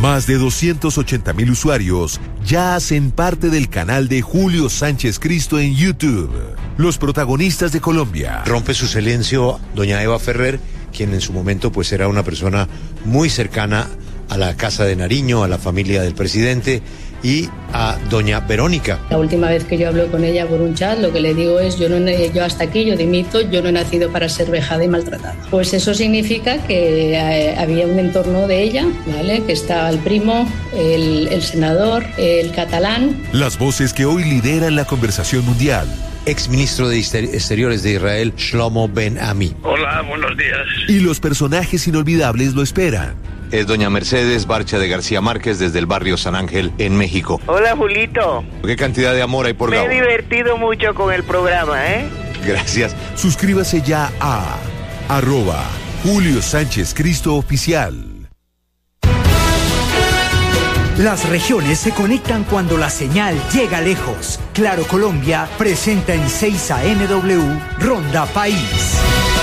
Más de 280,000 usuarios ya hacen parte del canal de Julio Sánchez Cristo en YouTube. Los protagonistas de Colombia. Rompe su silencio doña Eva Ferrer, quien en su momento pues era una persona muy cercana a la Casa de Nariño, a la familia del presidente y a doña Verónica. La última vez que yo hablo con ella por un chat, lo que le digo es, yo hasta aquí, yo dimito, yo no he nacido para ser vejada y maltratada. Pues eso significa que había un entorno de ella, ¿vale? Que está el primo, el senador, el catalán. Las voces que hoy lideran la conversación mundial. Exministro de Exteriores de Israel, Shlomo Ben-Ami. Hola, buenos días. Y los personajes inolvidables lo esperan. Es doña Mercedes Barcha de García Márquez desde el barrio San Ángel en México. Hola, Julito. ¿Qué cantidad de amor hay por Gabo? Me he divertido mucho con el programa, ¿eh? Gracias. Suscríbase ya a @Julio Sánchez Cristo Oficial. Las regiones se conectan cuando la señal llega lejos. Claro Colombia presenta en 6 AMW Ronda País.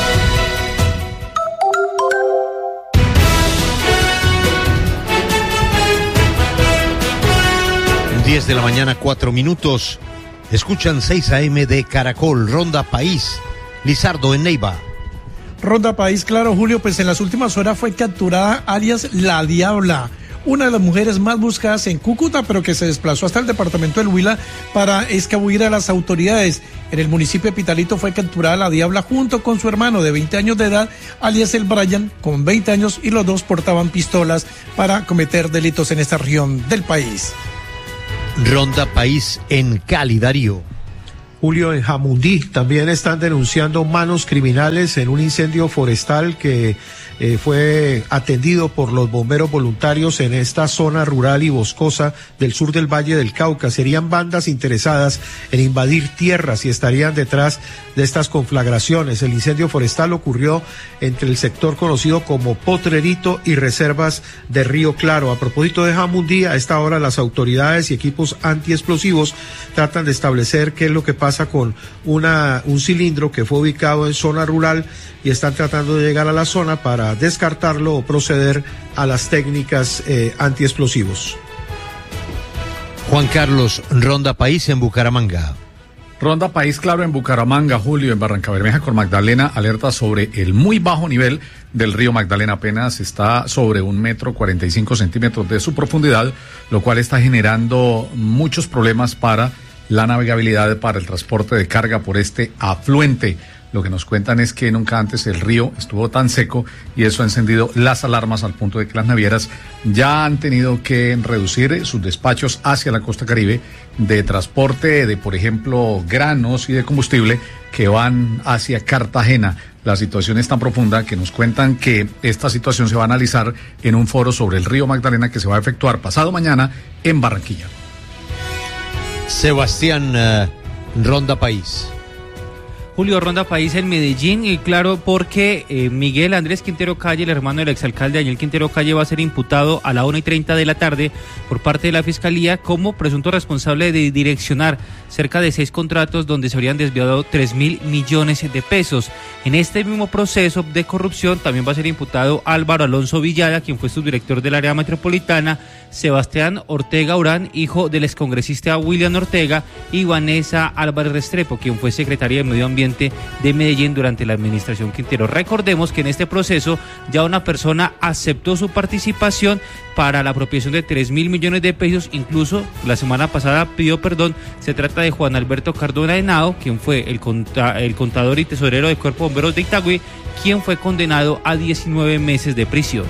10 de la mañana, 4 minutos. Escuchan 6 AM de Caracol, Ronda País. Lizardo en Neiva. Ronda País, claro, Julio, pues en las últimas horas fue capturada alias La Diabla, una de las mujeres más buscadas en Cúcuta, pero que se desplazó hasta el departamento del Huila para escabullir a las autoridades. En el municipio de Pitalito fue capturada La Diabla junto con su hermano de 20 años de edad, alias el Brian, con 20 años, y los dos portaban pistolas para cometer delitos en esta región del país. Ronda País en Cali, Darío. Julio, en Jamundí también están denunciando manos criminales en un incendio forestal que fue atendido por los bomberos voluntarios en esta zona rural y boscosa del sur del Valle del Cauca. Serían bandas interesadas en invadir tierras y estarían detrás de estas conflagraciones. El incendio forestal ocurrió entre el sector conocido como Potrerito y reservas de Río Claro. A propósito de Jamundí, a esta hora las autoridades y equipos antiexplosivos tratan de establecer qué es lo que pasa con un cilindro que fue ubicado en zona rural y están tratando de llegar a la zona para descartarlo o proceder a las técnicas antiexplosivos. Juan Carlos, Ronda País en Bucaramanga. Ronda País, claro, en Bucaramanga, Julio, en Barrancabermeja con Magdalena, alerta sobre el muy bajo nivel del río Magdalena. Apenas está sobre 1,45 m de su profundidad, lo cual está generando muchos problemas para la navegabilidad, para el transporte de carga por este afluente. Lo que nos cuentan es que nunca antes el río estuvo tan seco y eso ha encendido las alarmas al punto de que las navieras ya han tenido que reducir sus despachos hacia la costa Caribe de transporte de, por ejemplo, granos y de combustible que van hacia Cartagena. La situación es tan profunda que nos cuentan que esta situación se va a analizar en un foro sobre el río Magdalena que se va a efectuar pasado mañana en Barranquilla. Sebastián, Ronda País. Julio, Ronda País en Medellín, y claro, porque Miguel Andrés Quintero Calle, el hermano del exalcalde Daniel Quintero Calle, va a ser imputado a la 1:30 de la tarde por parte de la Fiscalía como presunto responsable de direccionar cerca de 6 contratos donde se habrían desviado 3.000 millones de pesos. En este mismo proceso de corrupción también va a ser imputado Álvaro Alonso Villada, quien fue subdirector del área metropolitana, Sebastián Ortega Urán, hijo del excongresista William Ortega, y Vanessa Álvarez Restrepo, quien fue secretaria de Medio Ambiente de Medellín durante la administración Quintero. Recordemos que en este proceso ya una persona aceptó su participación para la apropiación de 3.000 millones de pesos, incluso la semana pasada pidió perdón. Se trata de Juan Alberto Cardona Henao, quien fue el contador y tesorero del Cuerpo de Bomberos de Itagüí, quien fue condenado a 19 meses de prisión.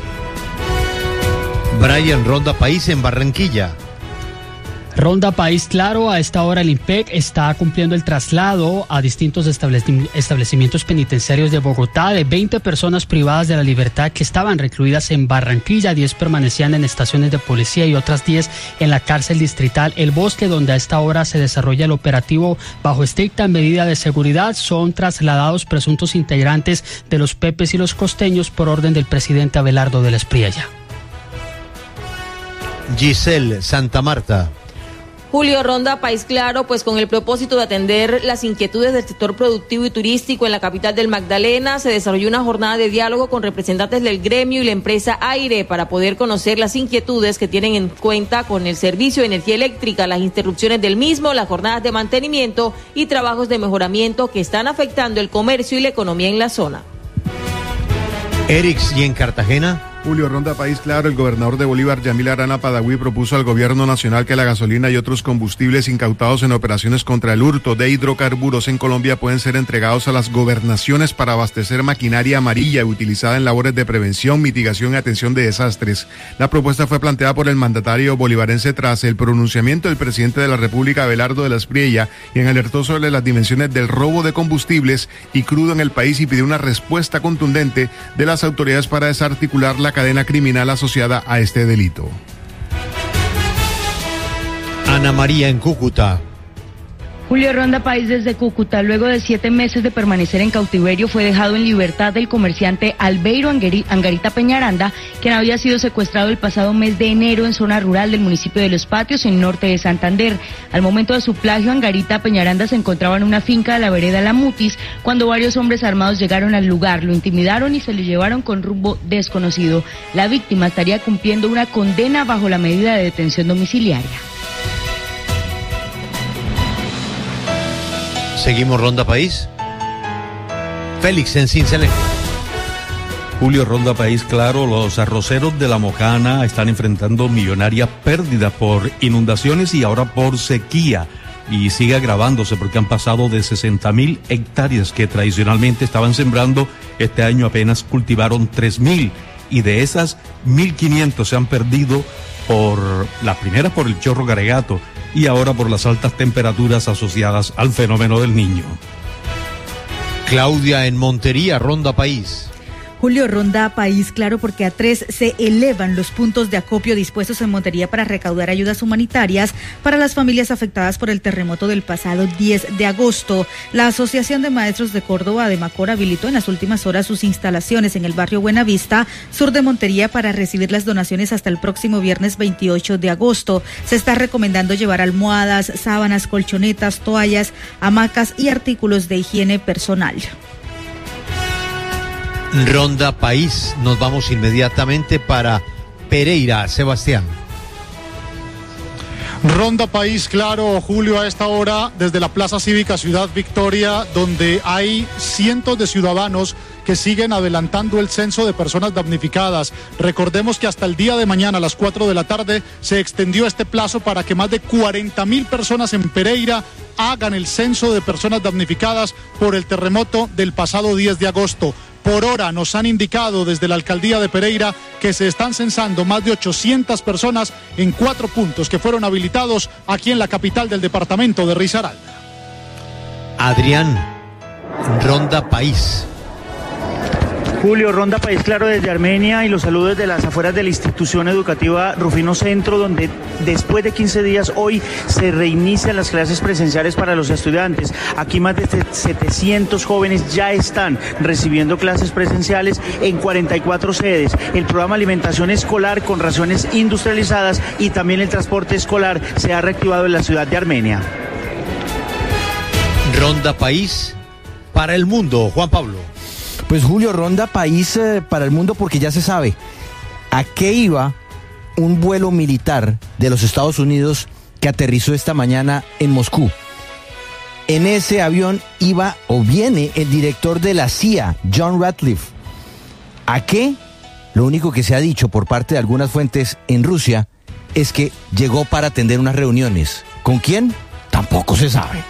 Brian, Ronda País en Barranquilla. Ronda País, claro, a esta hora el IMPEC está cumpliendo el traslado a distintos establecimientos penitenciarios de Bogotá de 20 personas privadas de la libertad que estaban recluidas en Barranquilla. 10 permanecían en estaciones de policía y otras 10 en la cárcel distrital El Bosque, donde a esta hora se desarrolla el operativo bajo estricta medida de seguridad. Son trasladados presuntos integrantes de los Pepes y los Costeños por orden del presidente Abelardo de la Espriella. Giselle, Santa Marta. Julio, Ronda País Claro, pues con el propósito de atender las inquietudes del sector productivo y turístico en la capital del Magdalena, se desarrolló una jornada de diálogo con representantes del gremio y la empresa Aire para poder conocer las inquietudes que tienen en cuenta con el servicio de energía eléctrica, las interrupciones del mismo, las jornadas de mantenimiento y trabajos de mejoramiento que están afectando el comercio y la economía en la zona. Erix, y en Cartagena. Julio, Ronda País Claro, el gobernador de Bolívar, Yamil Arana Padaví, propuso al gobierno nacional que la gasolina y otros combustibles incautados en operaciones contra el hurto de hidrocarburos en Colombia pueden ser entregados a las gobernaciones para abastecer maquinaria amarilla utilizada en labores de prevención, mitigación y atención de desastres. La propuesta fue planteada por el mandatario bolivarense tras el pronunciamiento del presidente de la República, Abelardo de la Espriella, quien alertó sobre las dimensiones del robo de combustibles y crudo en el país y pidió una respuesta contundente de las autoridades para desarticular la cadena criminal asociada a este delito. Ana María, en Cúcuta. Julio, Ronda País desde Cúcuta. Luego de 7 meses de permanecer en cautiverio, fue dejado en libertad el comerciante Albeiro Angarita Peñaranda, quien había sido secuestrado el pasado mes de enero en zona rural del municipio de Los Patios, en norte de Santander. Al momento de su plagio, Angarita Peñaranda se encontraba en una finca de la vereda La Mutis, cuando varios hombres armados llegaron al lugar, lo intimidaron y se lo llevaron con rumbo desconocido. La víctima estaría cumpliendo una condena bajo la medida de detención domiciliaria. Seguimos Ronda País. Félix, en Cincelejo. Julio, Ronda País Claro, los arroceros de La Mocana están enfrentando millonaria pérdida por inundaciones y ahora por sequía. Y sigue agravándose porque han pasado de 60.000 hectáreas que tradicionalmente estaban sembrando. Este año apenas cultivaron 3.000 y de esas 1.500 se han perdido por el chorro Garegato y ahora por las altas temperaturas asociadas al fenómeno del Niño. Claudia, en Montería, Ronda País. Julio, Ronda País Claro, porque a 3 se elevan los puntos de acopio dispuestos en Montería para recaudar ayudas humanitarias para las familias afectadas por el terremoto del pasado 10 de agosto. La Asociación de Maestros de Córdoba de Macor habilitó en las últimas horas sus instalaciones en el barrio Buenavista, sur de Montería, para recibir las donaciones hasta el próximo viernes 28 de agosto. Se está recomendando llevar almohadas, sábanas, colchonetas, toallas, hamacas y artículos de higiene personal. Ronda País, nos vamos inmediatamente para Pereira, Sebastián. Ronda País Claro, Julio, a esta hora desde la Plaza Cívica Ciudad Victoria, donde hay cientos de ciudadanos que siguen adelantando el censo de personas damnificadas. Recordemos que hasta el día de mañana a las 4 de la tarde se extendió este plazo para que más de 40.000 personas en Pereira hagan el censo de personas damnificadas por el terremoto del pasado 10 de agosto. Por hora nos han indicado desde la alcaldía de Pereira que se están censando más de 800 personas en 4 puntos que fueron habilitados aquí en la capital del departamento de Risaralda. Adrián, Ronda País. Julio, Ronda País Claro desde Armenia y los saludos desde las afueras de la institución educativa Rufino Centro, donde después de 15 días hoy se reinician las clases presenciales para los estudiantes. Aquí más de 700 jóvenes ya están recibiendo clases presenciales en 44 sedes. El programa Alimentación Escolar con raciones industrializadas y también el transporte escolar se ha reactivado en la ciudad de Armenia. Ronda País para el mundo, Juan Pablo. Pues Julio, Ronda País para el mundo, porque ya se sabe a qué iba un vuelo militar de los Estados Unidos que aterrizó esta mañana en Moscú. En ese avión iba o viene el director de la CIA, John Ratcliffe. ¿A qué? Lo único que se ha dicho por parte de algunas fuentes en Rusia es que llegó para atender unas reuniones. ¿Con quién? Tampoco se sabe.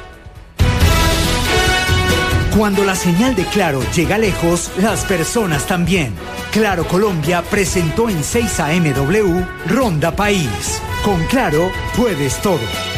Cuando la señal de Claro llega lejos, las personas también. Claro Colombia presentó en 6 AMW Ronda País. Con Claro puedes todo.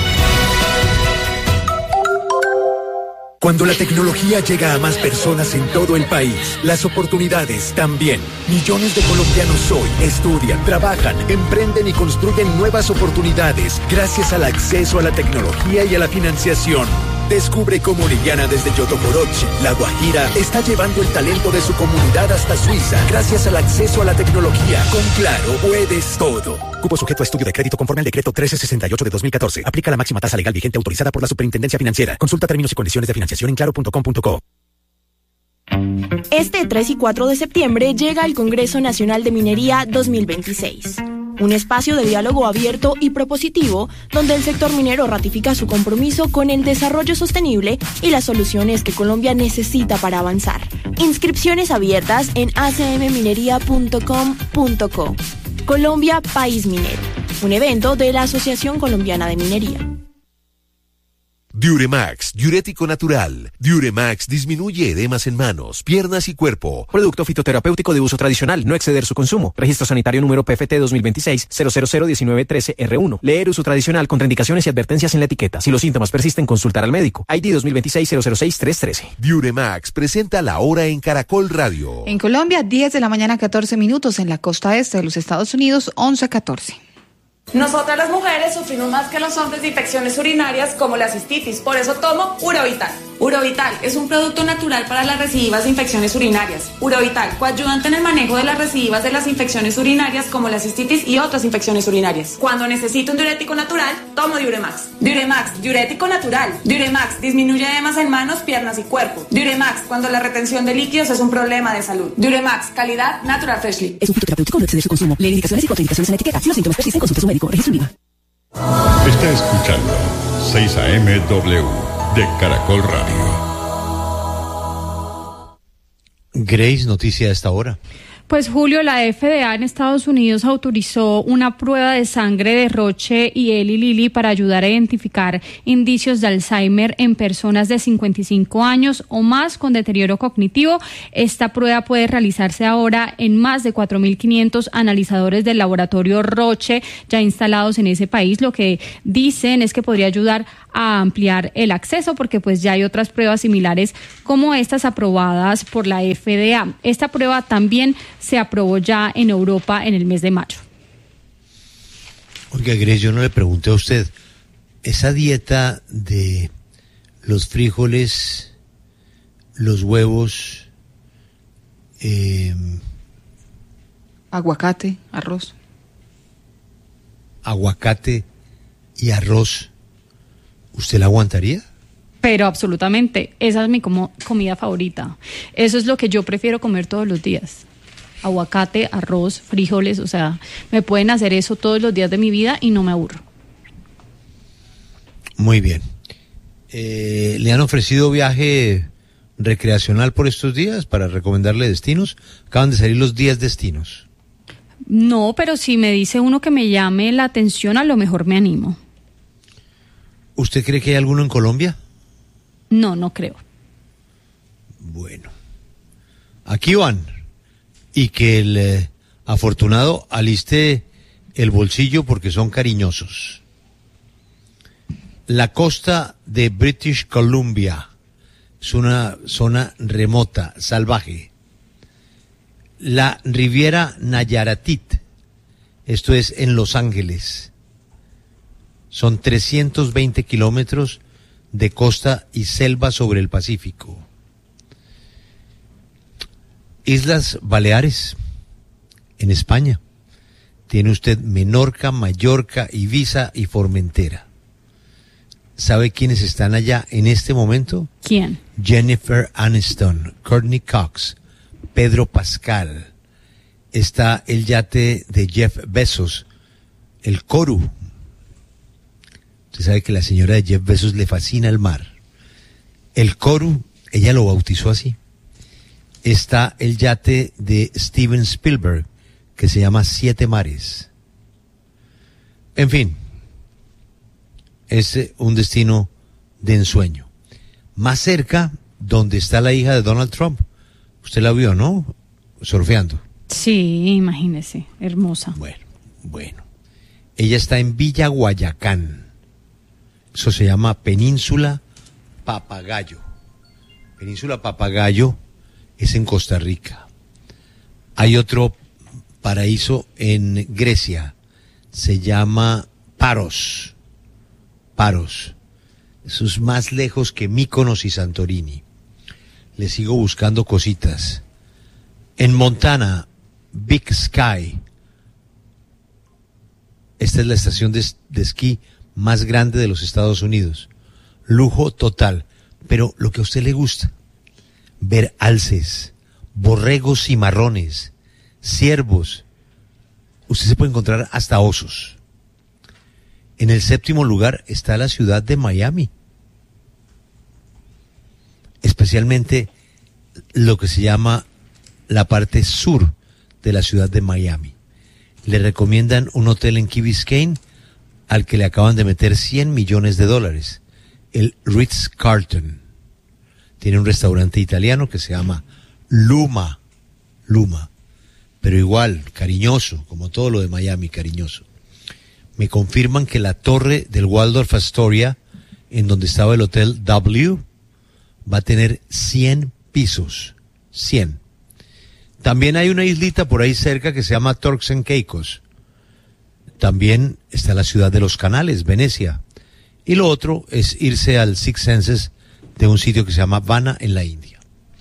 Cuando la tecnología llega a más personas en todo el país, las oportunidades también. Millones de colombianos hoy estudian, trabajan, emprenden y construyen nuevas oportunidades gracias al acceso a la tecnología y a la financiación. Descubre cómo Liliana desde Yotokoroche, La Guajira, está llevando el talento de su comunidad hasta Suiza gracias al acceso a la tecnología. Con Claro, puedes todo. Cupo sujeto a estudio de crédito conforme al decreto 1368 de 2014. Aplica la máxima tasa legal vigente autorizada por la Superintendencia Financiera. Consulta términos y condiciones de financiación en claro.com.co. Este 3 y 4 de septiembre llega el Congreso Nacional de Minería 2026. Un espacio de diálogo abierto y propositivo donde el sector minero ratifica su compromiso con el desarrollo sostenible y las soluciones que Colombia necesita para avanzar. Inscripciones abiertas en acmminería.com.co. Colombia, país minero. Un evento de la Asociación Colombiana de Minería. Diuremax, diurético natural. Diuremax disminuye edemas en manos, piernas y cuerpo. Producto fitoterapéutico de uso tradicional, no exceder su consumo. Registro sanitario número PFT 2026-0001913-R1. Leer uso tradicional, contraindicaciones y advertencias en la etiqueta. Si los síntomas persisten, consultar al médico. ID 2026-006-313. Diuremax presenta La Hora en Caracol Radio. En Colombia, 10 de la mañana, 14 minutos. En la costa este de los Estados Unidos, 11:14. Nosotras las mujeres sufrimos más que los hombres de infecciones urinarias como la cistitis, por eso tomo Urovital. Urovital es un producto natural para las recidivas de infecciones urinarias. Urovital, coayudante en el manejo de las recidivas de las infecciones urinarias como la cistitis y otras infecciones urinarias. Cuando necesito un diurético natural, tomo Diuremax. Diuremax, diurético natural. Diuremax disminuye edemas en manos, piernas y cuerpo. Diuremax, cuando la retención de líquidos es un problema de salud. Diuremax, calidad Natural Freshly. Es un fitoterapéutico, no exceder su consumo. Lee indicaciones y contraindicaciones en la etiqueta. Si los síntomas persisten, consulte a su médico. Registro IVA. Está escuchando 6 AM/W de Caracol Radio. Grace, noticia a esta hora. Pues Julio, la FDA en Estados Unidos autorizó una prueba de sangre de Roche y Eli Lilly para ayudar a identificar indicios de Alzheimer en personas de 55 años o más con deterioro cognitivo. Esta prueba puede realizarse ahora en más de 4.500 analizadores del laboratorio Roche ya instalados en ese país. Lo que dicen es que podría ayudar a ampliar el acceso porque pues ya hay otras pruebas similares como estas aprobadas por la FDA. Esta prueba también se aprobó ya en Europa en el mes de mayo. Oiga, Grace, yo no le pregunté a usted, esa dieta de los frijoles, los huevos, aguacate, arroz y arroz, ¿usted la aguantaría? Pero absolutamente, esa es mi comida favorita. Eso es lo que yo prefiero comer todos los días. Aguacate, arroz, frijoles, o sea, me pueden hacer eso todos los días de mi vida y no me aburro. Muy bien. ¿Le han ofrecido viaje recreacional por estos días para recomendarle destinos? Acaban de salir los 10 destinos. No, pero si me dice uno que me llame la atención, a lo mejor me animo. ¿Usted cree que hay alguno en Colombia? No, no creo. Bueno, aquí van. Y que el afortunado aliste el bolsillo porque son cariñosos. La costa de British Columbia es una zona remota, salvaje. La Riviera Nayaratit, esto es en Los Ángeles. Son 320 kilómetros de costa y selva sobre el Pacífico. Islas Baleares, en España. Tiene usted Menorca, Mallorca, Ibiza y Formentera. ¿Sabe quiénes están allá en este momento? ¿Quién? Jennifer Aniston, Courtney Cox, Pedro Pascal. Está el yate de Jeff Bezos, el Koru. Usted sabe que la señora de Jeff Bezos le fascina el mar. El Koru, ella lo bautizó así. Está el yate de Steven Spielberg, que se llama 7 Mares. En fin, es un destino de ensueño. Más cerca, donde está la hija de Donald Trump. Usted la vio, ¿no? Surfeando. Sí, imagínese, hermosa. Bueno. Ella está en Villa Guayacán. Eso se llama Península Papagayo. Península Papagayo es en Costa Rica. Hay otro paraíso en Grecia, se llama Paros. Eso es más lejos que Mykonos y Santorini. Le sigo buscando cositas. En Montana, Big Sky. Esta es la estación de esquí más grande de los Estados Unidos. Lujo total. Pero lo que a usted le gusta, ver alces, borregos cimarrones, ciervos. Usted se puede encontrar hasta osos. En el 7º lugar está la ciudad de Miami. Especialmente lo que se llama la parte sur de la ciudad de Miami. Le recomiendan un hotel en Key Biscayne al que le acaban de meter $100 millones, el Ritz-Carlton. Tiene un restaurante italiano que se llama Luma, pero igual, cariñoso, como todo lo de Miami, cariñoso. Me confirman que la torre del Waldorf Astoria, en donde estaba el Hotel W, va a tener 100 pisos. 100. También hay una islita por ahí cerca que se llama Turks and Caicos. También está la ciudad de los canales, Venecia. Y lo otro es irse al Six Senses de un sitio que se llama Vanna en la India.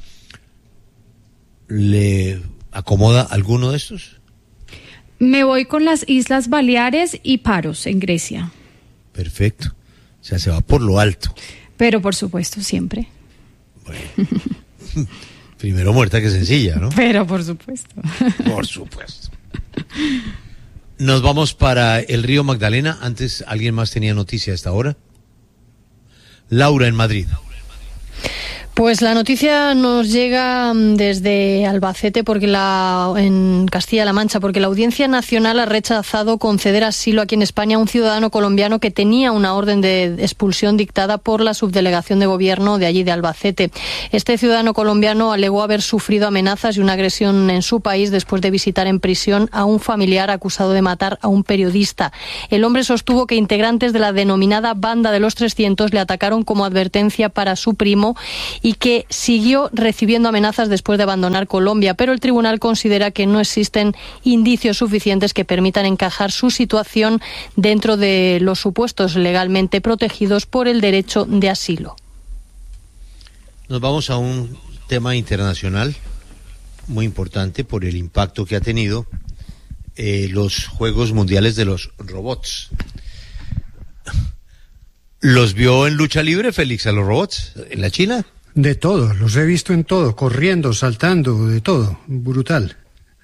¿Le acomoda alguno de estos? Me voy con las Islas Baleares y Paros, en Grecia. Perfecto. O sea, se va por lo alto. Pero por supuesto, siempre. Bueno. Primero muerta que sencilla, ¿no? Pero por supuesto. Por supuesto. Nos vamos para el río Magdalena. Antes, ¿alguien más tenía noticia a esta hora? Laura, en Madrid. Pues la noticia nos llega desde Albacete, en Castilla-La Mancha, porque la Audiencia Nacional ha rechazado conceder asilo aquí en España a un ciudadano colombiano que tenía una orden de expulsión dictada por la subdelegación de gobierno de allí de Albacete. Este ciudadano colombiano alegó haber sufrido amenazas y una agresión en su país después de visitar en prisión a un familiar acusado de matar a un periodista. El hombre sostuvo que integrantes de la denominada Banda de los 300 le atacaron como advertencia para su primo y que siguió recibiendo amenazas después de abandonar Colombia, pero el tribunal considera que no existen indicios suficientes que permitan encajar su situación dentro de los supuestos legalmente protegidos por el derecho de asilo. Nos vamos a un tema internacional muy importante por el impacto que ha tenido los Juegos Mundiales de los Robots. ¿Los vio en lucha libre, Félix, a los robots en la China? De todo, los he visto en todo, corriendo, saltando, de todo, brutal.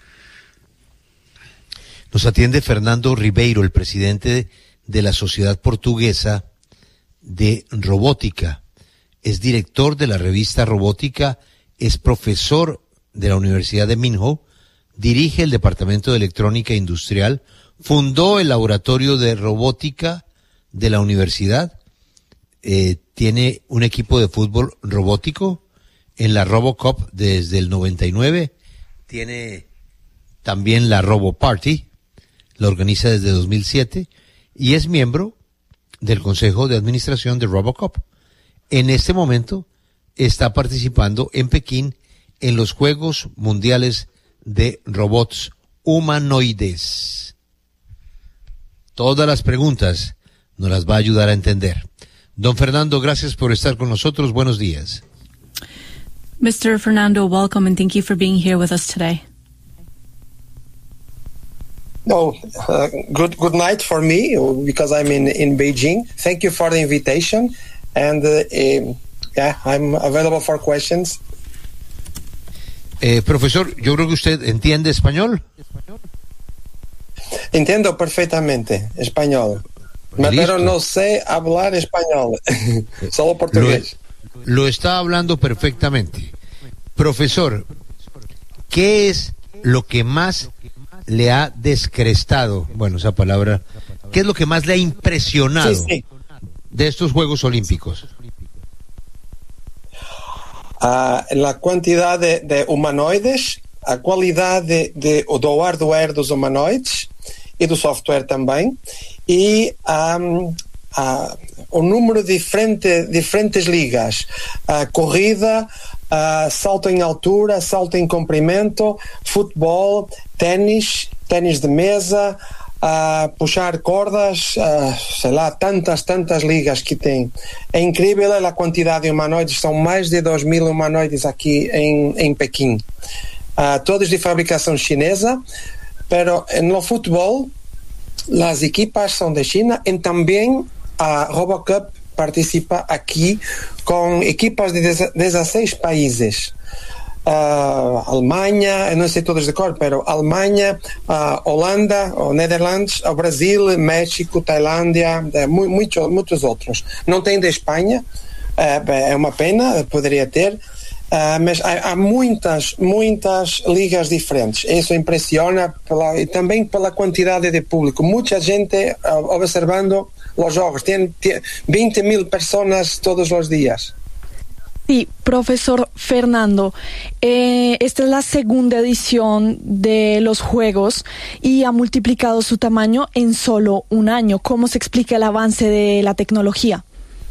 Nos atiende Fernando Ribeiro, el presidente de la Sociedad Portuguesa de Robótica. Es director de la revista Robótica, es profesor de la Universidad de Minho, dirige el Departamento de Electrónica Industrial, fundó el Laboratorio de Robótica de la universidad, tiene un equipo de fútbol robótico en la RoboCup desde el 99, tiene también la RoboParty, la organiza desde 2007 y es miembro del Consejo de Administración de RoboCup. En este momento está participando en Pekín en los Juegos Mundiales de Robots Humanoides. Todas las preguntas nos las va a ayudar a entender. Don Fernando, gracias por estar con nosotros. Buenos días. Mr. Fernando, welcome and thank you for being here with us today. No, good night for me because I'm in Beijing. Thank you for the invitation and I'm available for questions. Profesor, yo creo que usted entiende español. Entiendo perfectamente español. Pero no sé hablar español, solo portugués. Lo está hablando perfectamente. Profesor, ¿qué es lo que más le ha descrestado? Bueno, esa palabra. ¿Qué es lo que más le ha impresionado de estos Juegos Olímpicos? La cantidad de humanoides, a qualidad do hardware dos humanoides e do software também, e o número de diferentes ligas, corrida, salto em altura, salto em comprimento, futebol, ténis de mesa, puxar cordas, sei lá, tantas ligas que tem. É incrível a quantidade de humanoides, são mais de 2.000 humanoides aqui em Pequim. Todos de fabricação chinesa, pero no futebol as equipas são de China e também a RoboCup participa aqui com equipas de 16 países. Alemanha, não sei todas de cor, pero Alemanha, Holanda, Netherlands, Brasil, México, Tailândia, muitos outros. Não tem de Espanha, é uma pena, poderia ter, mas há muitas ligas diferentes. Isso impressiona e também pela quantidade de público. Muita gente observando os jogos. Tem 20.000 pessoas todos os dias. Sí, profesor Fernando, esta es la segunda edición de los Juegos y ha multiplicado su tamaño en solo un año. ¿Cómo se explica el avance de la tecnología?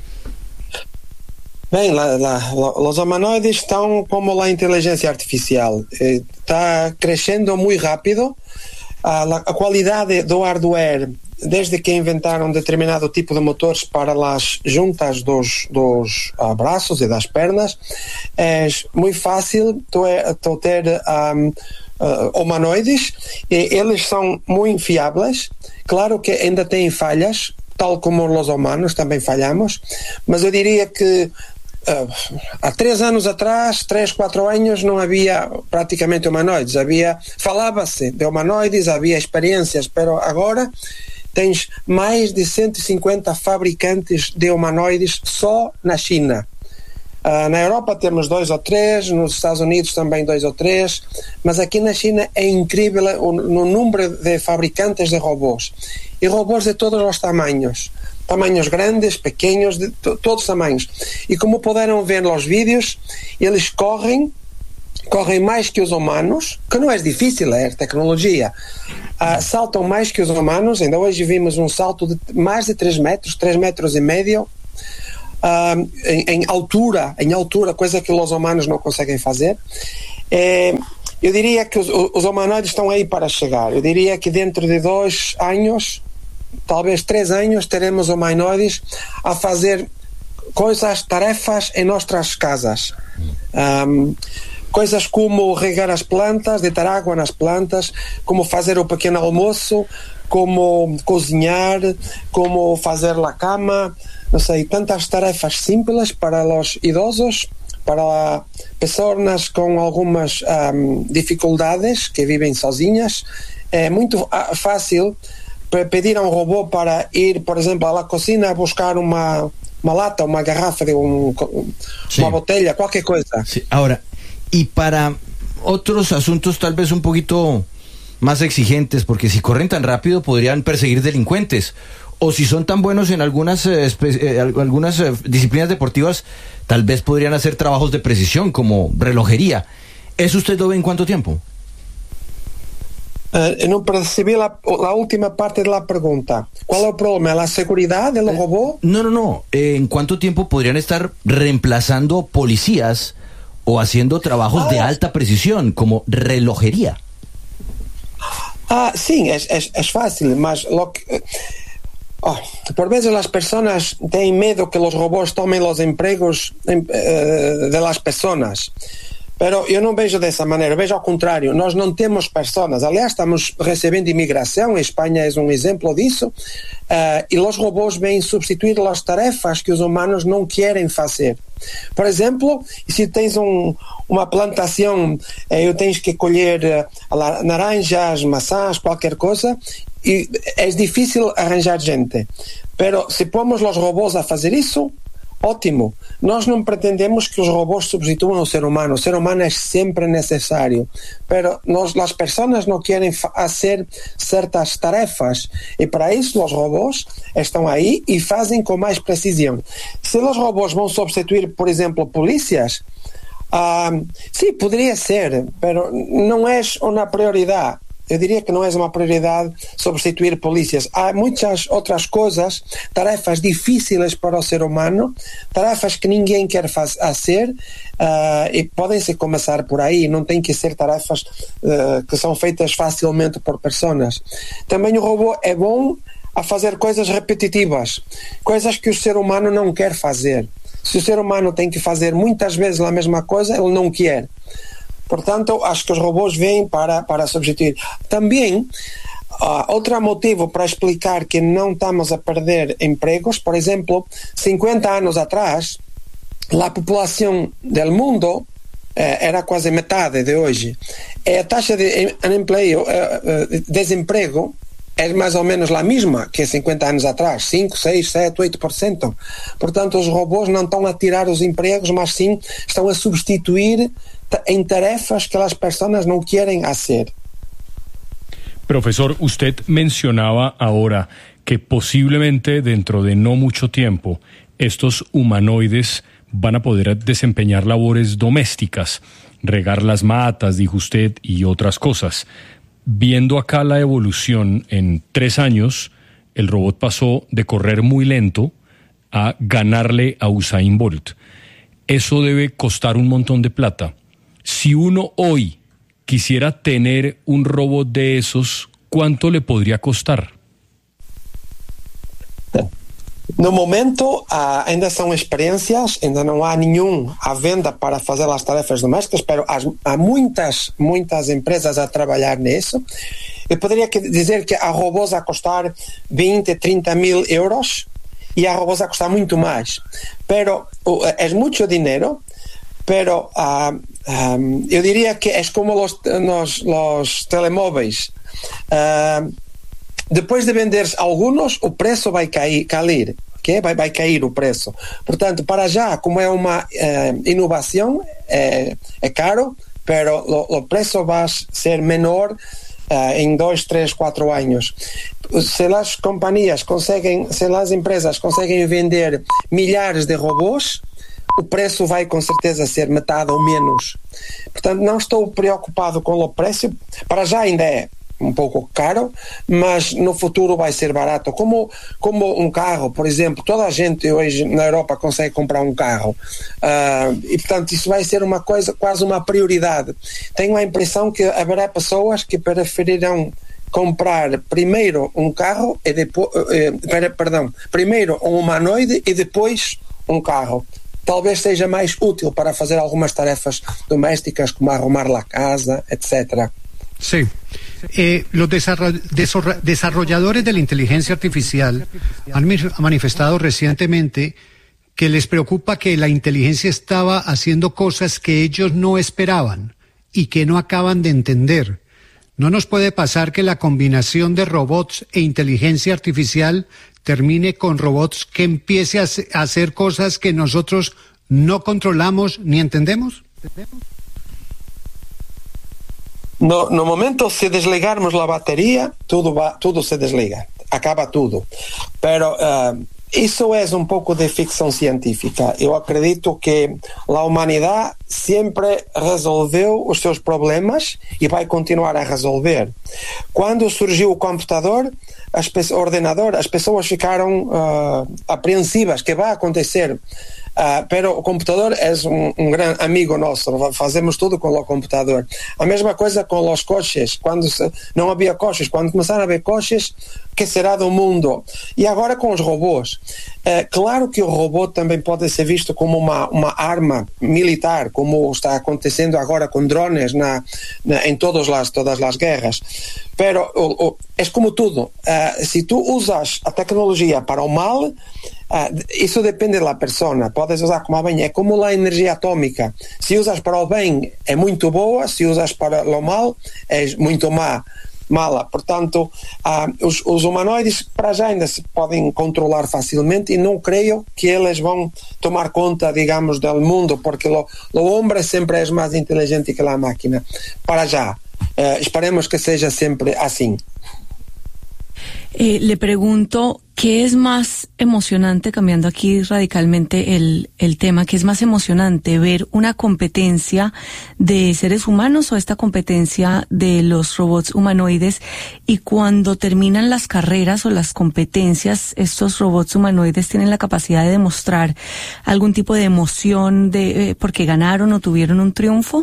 Bem, os humanoides estão como a inteligência artificial. Está crescendo muito rápido. A qualidade do hardware, desde que inventaram determinado tipo de motores para as juntas dos braços e das pernas, é muito fácil ter humanoides, e eles são muito fiáveis. Claro que ainda têm falhas, tal como os humanos também falhamos, mas eu diria que há 3 anos atrás, 4 anos, não havia praticamente humanoides. Falava-se de humanoides, havia experiências, mas agora tens mais de 150 fabricantes de humanoides só na China. Na Europa temos 2 ou 3, nos Estados Unidos também 2 ou 3, mas aqui na China é incrível o número de fabricantes de robôs. E robôs de todos os tamanhos grandes, pequenos, de todos os tamanhos. E como puderam ver nos vídeos, eles correm mais que os humanos, que não é difícil, é tecnologia. Saltam mais que os humanos. Ainda hoje vimos um salto de mais de 3 metros e meio, em altura, coisa que os humanos não conseguem fazer. Eu diria que os humanoides estão aí para chegar. Eu diria que dentro de 2 anos, talvez 3 anos, teremos humanoides a fazer tarefas em nossas casas. Coisas como regar as plantas, deitar água nas plantas, como fazer o pequeno almoço, como cozinhar, como fazer a cama, não sei, tantas tarefas simples para os idosos, para pessoas com algumas dificuldades que vivem sozinhas. É muito fácil pedir a um robô para ir, por exemplo, à cozinha buscar uma lata, uma garrafa de uma botella, qualquer coisa. Sí. Ahora, y para otros asuntos tal vez un poquito más exigentes, porque si corren tan rápido podrían perseguir delincuentes, o si son tan buenos en algunas disciplinas deportivas, tal vez podrían hacer trabajos de precisión como relojería. ¿Eso usted lo ve en cuánto tiempo? Não percebi a última parte da pergunta. Qual é o problema? ¿La seguridad del robot? No. ¿En cuánto tiempo podrían estar reemplazando policías o haciendo trabajos de alta precisión, como relojería? Sim, é fácil, mas por vezes as pessoas têm medo que os robôs tomem os empregos das pessoas. Pero eu não vejo dessa maneira, vejo ao contrário. Nós não temos pessoas. Aliás, estamos recebendo imigração. A Espanha é um exemplo disso. E os robôs vêm substituir as tarefas que os humanos não querem fazer. Por exemplo, se tens uma plantação, tens que colher naranjas, maçãs, qualquer coisa, e é difícil arranjar gente. Pero se pomos os robôs a fazer isso, ótimo. Nós não pretendemos que os robôs substituam o ser humano. O ser humano é sempre necessário. Pero as pessoas não querem fazer certas tarefas. E para isso os robôs estão aí e fazem com mais precisão. Se os robôs vão substituir, por exemplo, polícias, sim, poderia ser, pero não é uma prioridade. eu diria que não é uma prioridade substituir polícias. Há muitas outras coisas, tarefas difíceis para o ser humano, tarefas que ninguém quer fazer, e podem-se começar por aí, não tem que ser tarefas que são feitas facilmente por pessoas. Também o robô é bom a fazer coisas repetitivas, coisas que o ser humano não quer fazer. Se o ser humano tem que fazer muitas vezes a mesma coisa, ele não quer. Portanto, acho que os robôs vêm para substituir. Também, outro motivo para explicar que não estamos a perder empregos, por exemplo, 50 anos atrás, a população do mundo era quase metade de hoje. E a taxa de desemprego é mais ou menos a mesma que 50 anos atrás, 5, 6, 7, 8%. Portanto, os robôs não estão a tirar os empregos, mas sim estão a substituir em tarefas que as pessoas não querem fazer. Profesor, usted mencionaba ahora que posiblemente dentro de no mucho tiempo estos humanoides van a poder desempeñar labores domésticas, regar las matas, dijo usted, y otras cosas. Viendo acá la evolución, en 3 años, el robot pasó de correr muy lento a ganarle a Usain Bolt. Eso debe costar un montón de plata. Si uno hoy quisiera tener un robot de esos, ¿cuánto le podría costar? No momento, ainda são experiências, ainda não há nenhum à venda para fazer as tarefas domésticas, mas há muitas empresas a trabalhar nisso. Eu poderia dizer que há robôs a custar 20, 30 mil euros e há robôs a custar muito mais. Pero é muito dinheiro, pero eu diria que é como os telemóveis. Depois de vender alguns, o preço vai cair, vai cair o preço. Portanto, para já, como é uma inovação, é caro, pero o preço vai ser menor em 2, 3, 4 anos. Se as companhias se as empresas conseguem vender milhares de robôs, o preço vai com certeza ser metade ou menos. Portanto, não estou preocupado com o preço. Para já ainda é um pouco caro, mas no futuro vai ser barato. Como um carro, por exemplo, toda a gente hoje na Europa consegue comprar um carro. E portanto isso vai ser uma coisa, quase uma prioridade. Tenho a impressão que haverá pessoas que preferirão comprar primeiro um carro e depois, primeiro um humanoide e depois um carro. Talvez seja mais útil para fazer algumas tarefas domésticas, como arrumar a casa, etc. Sí. Los desarrolladores de la inteligencia artificial han manifestado recientemente que les preocupa que la inteligencia estaba haciendo cosas que ellos no esperaban y que no acaban de entender. ¿No nos puede pasar que la combinación de robots e inteligencia artificial termine con robots que empiece a hacer cosas que nosotros no controlamos ni entendemos? No momento, se desligarmos a bateria, tudo se desliga, acaba tudo. Pero isso é um pouco de ficção científica. Eu acredito que a humanidade sempre resolveu os seus problemas e vai continuar a resolver. Quando surgiu o computador, o ordenador, as pessoas ficaram apreensivas, que vai acontecer. Pero o computador é um grande amigo nosso, fazemos tudo com o computador. A mesma coisa com os coches, quando não havia coches, quando começaram a haver coches, que será do mundo? E agora com os robôs. Claro que o robô também pode ser visto como uma arma militar, como está acontecendo agora com drones em todas as guerras. Pero é como tudo. Se tu usas a tecnologia para o mal, isso depende da pessoa. Podes usar como bem. É como a energia atômica. Se usas para o bem, é muito boa. Se usas para o mal, é muito mala. Portanto, os humanoides para já ainda se podem controlar facilmente e não creio que eles vão tomar conta, digamos, do mundo, porque o homem sempre é mais inteligente que a máquina. Para já. Esperemos que seja sempre assim. Le pregunto, ¿Qué es más emocionante, cambiando aquí radicalmente el tema, qué es más emocionante, ver una competencia de seres humanos o esta competencia de los robots humanoides? Y cuando terminan las carreras o las competencias, estos robots humanoides tienen la capacidad de demostrar algún tipo de emoción porque ganaron o tuvieron un triunfo.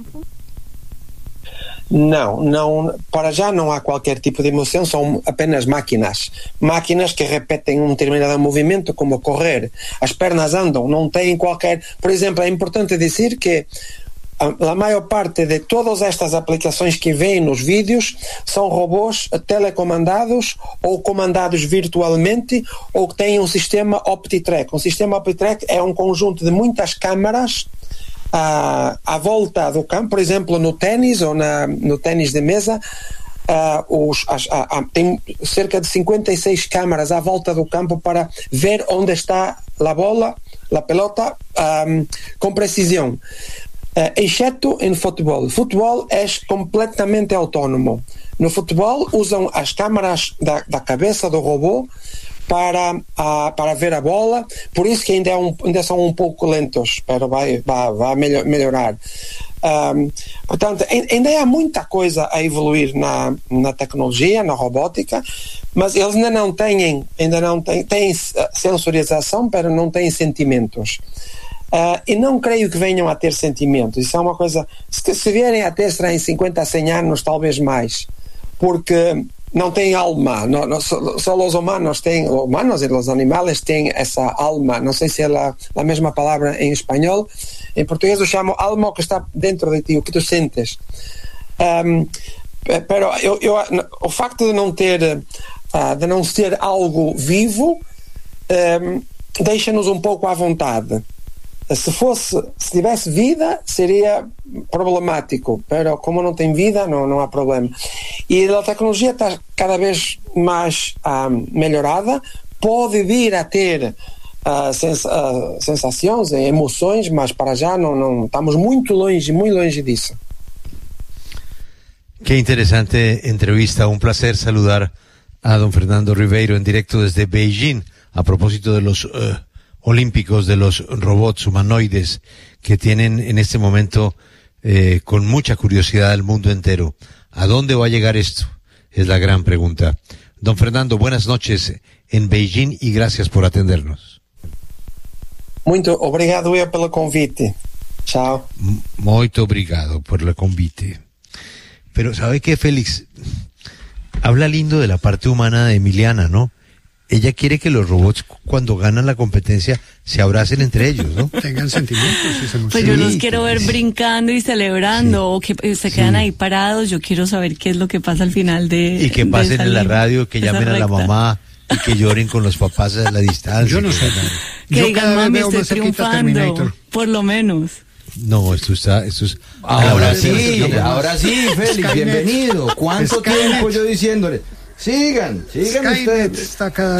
Não, para já não há qualquer tipo de emoção, são apenas máquinas que repetem um determinado movimento, como correr, as pernas andam, não têm qualquer... Por exemplo, é importante dizer que a maior parte de todas estas aplicações que vêm nos vídeos são robôs telecomandados ou comandados virtualmente ou que têm um sistema OptiTrack. Um sistema OptiTrack é um conjunto de muitas câmaras à volta do campo, por exemplo, no ténis ou no ténis de mesa, tem cerca de 56 câmaras à volta do campo para ver onde está a bola, a pelota, com precisão. Exceto em futebol. Futebol é completamente autônomo. No futebol usam as câmaras da cabeça do robô para ver a bola, por isso que ainda são um pouco lentos, mas vai melhorar. Portanto, ainda há muita coisa a evoluir na tecnologia, na robótica, mas eles ainda não têm sensorização, mas não têm sentimentos. E não creio que venham a ter sentimentos. Isso é uma coisa, se vierem a ter, será em 50 a 100 anos, talvez mais, porque não tem alma, só os humanos têm, humanos e os animais têm essa alma, não sei se é a mesma palavra em espanhol, em português eu chamo alma o que está dentro de ti, o que tu sentes. Pero o facto de não ser algo vivo, deixa-nos um pouco à vontade. Se tivesse vida, seria problemático, mas como não tem vida, não há problema. E a tecnologia está cada vez mais melhorada, pode vir a ter sensações e emoções, mas para já não estamos muito longe disso. Qué interesante entrevista, un placer saludar a don Fernando Ribeiro en directo desde Beijing a propósito de los olímpicos, de los robots humanoides que tienen en este momento con mucha curiosidad al mundo entero. ¿A dónde va a llegar esto? Es la gran pregunta. Don Fernando, buenas noches en Beijing y gracias por atendernos. Muito obrigado pelo convite. Chao. Muito obrigado por el convite. Pero ¿sabe qué, Félix? Habla lindo de la parte humana de Emiliana, ¿no? Ella quiere que los robots, cuando ganan la competencia, se abracen entre ellos, ¿no? Tengan sentimientos y se emocionen. Pues yo los quiero ver brincando y celebrando, o que se quedan ahí parados. Yo quiero saber qué es lo que pasa al final de... Y que pasen en la radio, que llamen a la mamá y que lloren con los papás a la distancia. Yo no sé. Que digan, mami, estoy triunfando, por lo menos. No, esto es... Ahora sí, Félix, bienvenido. ¿Cuánto tiempo yo diciéndole? Sigan ustedes. Está cada